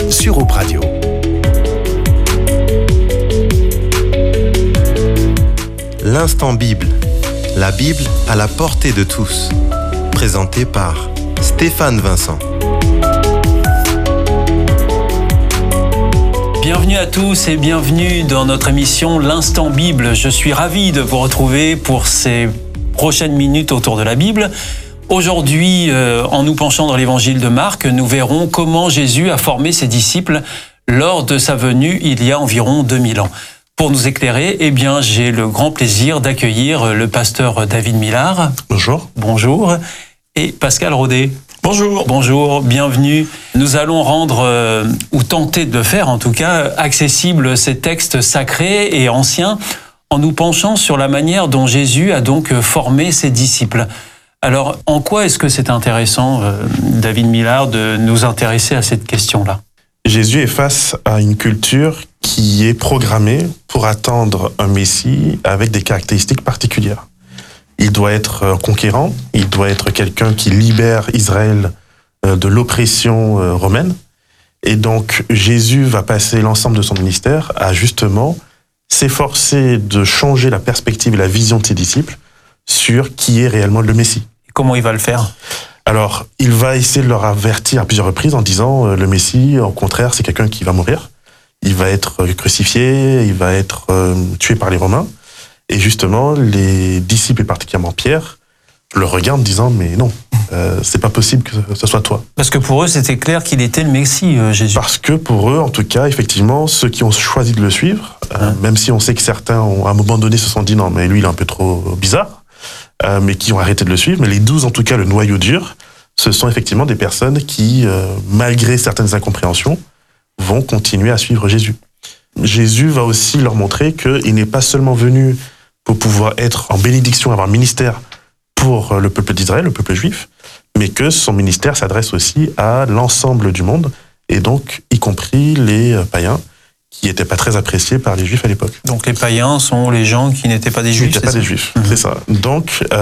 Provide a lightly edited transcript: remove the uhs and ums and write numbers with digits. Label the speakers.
Speaker 1: sur Hope Radio.
Speaker 2: L'instant Bible. La Bible à la portée de tous. Présenté par Stéphane Vincent.
Speaker 3: Bienvenue à tous et bienvenue dans notre émission L'Instant Bible. Je suis ravi de vous retrouver pour ces prochaines minutes autour de la Bible. Aujourd'hui, en nous penchant dans l'évangile de Marc, nous verrons comment Jésus a formé ses disciples lors de sa venue il y a environ 2000 ans. Pour nous éclairer, j'ai le grand plaisir d'accueillir le pasteur David Millard.
Speaker 4: Bonjour.
Speaker 3: Bonjour. Et Pascal Rodet.
Speaker 4: Bonjour.
Speaker 3: Bonjour, bienvenue. Nous allons rendre, ou tenter de faire en tout cas, accessibles ces textes sacrés et anciens en nous penchant sur la manière dont Jésus a donc formé ses disciples. Alors, en quoi est-ce que c'est intéressant, David Millard, de nous intéresser à cette question-là ?
Speaker 4: Jésus est face à une culture qui est programmée pour attendre un Messie avec des caractéristiques particulières. Il doit être conquérant, il doit être quelqu'un qui libère Israël de l'oppression romaine. Et donc, Jésus va passer l'ensemble de son ministère à justement s'efforcer de changer la perspective et la vision de ses disciples sur qui est réellement le Messie.
Speaker 3: Et comment il va le faire ?
Speaker 4: Alors, il va essayer de leur avertir à plusieurs reprises en disant le Messie, au contraire, c'est quelqu'un qui va mourir. Il va être crucifié, il va être tué par les Romains. Et justement, les disciples, et particulièrement Pierre, le regardent en disant mais non, c'est pas possible que ce soit toi.
Speaker 3: Parce que pour eux, c'était clair qu'il était le Messie, Jésus.
Speaker 4: Parce que pour eux, en tout cas, effectivement, ceux qui ont choisi de le suivre, même si on sait que certains, à un moment donné, se sont dit non, mais lui, il est un peu trop bizarre, mais qui ont arrêté de le suivre. Mais les 12, en tout cas, le noyau dur, ce sont effectivement des personnes qui, malgré certaines incompréhensions, vont continuer à suivre Jésus. Jésus va aussi leur montrer qu'il n'est pas seulement venu pour pouvoir être en bénédiction, avoir un ministère pour le peuple d'Israël, le peuple juif, mais que son ministère s'adresse aussi à l'ensemble du monde, et donc y compris les païens, qui n'étaient pas très appréciés par les juifs à l'époque.
Speaker 3: Donc les païens sont les gens qui n'étaient pas des juifs,
Speaker 4: Qui n'étaient pas des juifs, c'est ça. Donc,